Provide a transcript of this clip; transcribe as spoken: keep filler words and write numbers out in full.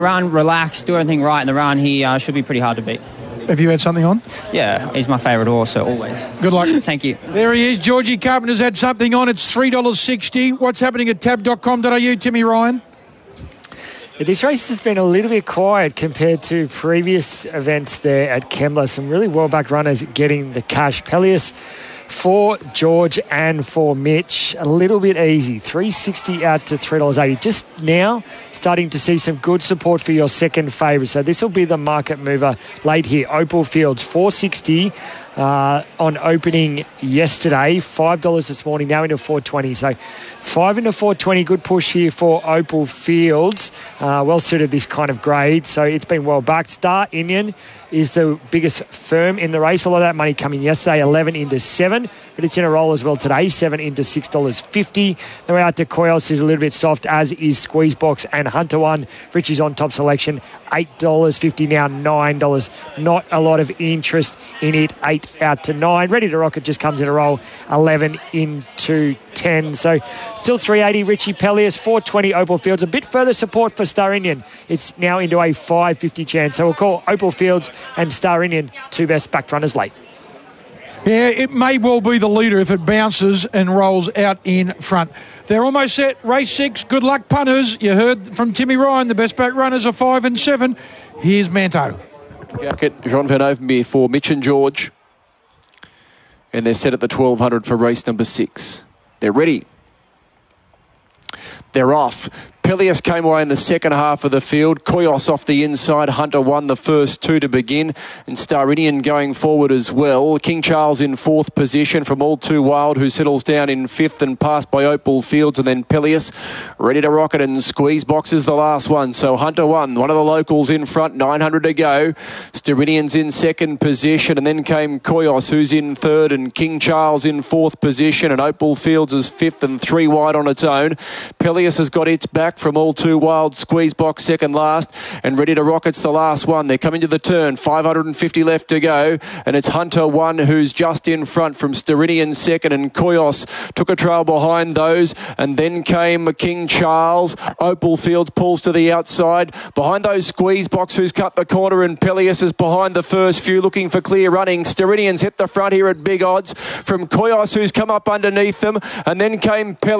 Run, relax, do everything right in the run. He uh, should be pretty hard to beat. Have you had something on? Yeah, he's my favourite horse, so always. Good luck. Thank you. There he is. Georgie Carpenter's had something on. It's three dollars sixty. What's happening at tab dot com dot a u, Timmy Ryan? Yeah, this race has been a little bit quiet compared to previous events there at Kembla. Some really well-backed runners getting the cash. Peleus for George and for Mitch, a little bit easy. three sixty out to three dollars eighty. Just now starting to see some good support for your second favourite. So this will be the market mover late here. Opal Fields, four sixty uh, on opening yesterday. five dollars this morning, now into four twenty. So five into four twenty, good push here for Opal Fields. Uh, well suited this kind of grade. So it's been well backed. Star Indian is the biggest firm in the race. A lot of that money coming yesterday, eleven into seven, but it's in a roll as well today, seven into six dollars fifty. Then we're out to Koyos, who's a little bit soft, as is Squeezebox and Hunter One. Richie's on top selection, eight dollars fifty now, nine dollars. Not a lot of interest in it, eight out to nine. Ready to Rock, it just comes in a roll, eleven into ten. So still three eighty, Richie Peleus, four twenty Opal Fields. A bit further support for Star Indian. It's now into a five fifty chance. So we'll call Opal Fields and Star Indian two best back runners late. Yeah, it may well be the leader if it bounces and rolls out in front. They're almost set. Race six. Good luck, punters. You heard from Timmy Ryan. The best back runners are five and seven. Here's Manto. Jacket, Jean Van Overmeer for Mitch and George. And they're set at the twelve hundred for race number six. They're ready. They're off. Peleus came away in the second half of the field. Koyos off the inside. Hunter won the first two to begin. And Star Indian going forward as well. King Charles in fourth position from All Too Wild, who settles down in fifth and passed by Opal Fields. And then Peleus ready to rock it, and Squeeze Box is the last one. So Hunter won. One of the locals in front, nine hundred to go. Star Indian's in second position. And then came Koyos, who's in third. And King Charles in fourth position. And Opal Fields is fifth and three wide on its own. Peleus has got its back from All Too Wild. Squeeze Box second last, and Ready to Rock, it's the last one. They're coming to the turn, five hundred fifty left to go, and it's Hunter One who's just in front from Sterinian second, and Koyos took a trail behind those, and then came King Charles. Opal Fields pulls to the outside behind those. Squeeze Box who's cut the corner, and Peleus is behind the first few looking for clear running. Sterinian's hit the front here at big odds from Koyos, who's come up underneath them, and then came Peleus.